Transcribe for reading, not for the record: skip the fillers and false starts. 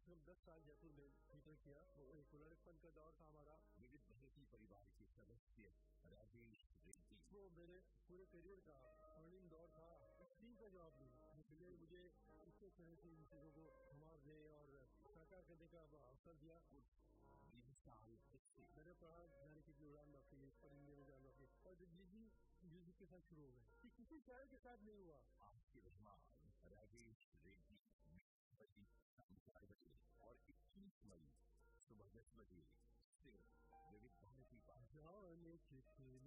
से कम 10 साल जयपुर में थिएटर किया। वो एक लड़कपन का दौर था हमारा। विविध भारती परिवार के सदस्य राजेश रेड्डी। वो मेरे पूरे करियर का स्वर्णिम दौर था। इस टीम का जवाब नहीं, इसलिए मुझे इस तरह से इन चीजों को संवारने और साकार करने का अवसर दिया। मैंने पढ़ा जाने की उड़ान बाकी पर इंडिया में जाना बाकी और जी म्यूजिक के साथ शुरू हो गए कि किसी शायर के साथ नहीं हुआ। आपके मेहमान राजेश रेड्डी और 21 मई सुबह 10 बजे सिर्फ विविध भारती।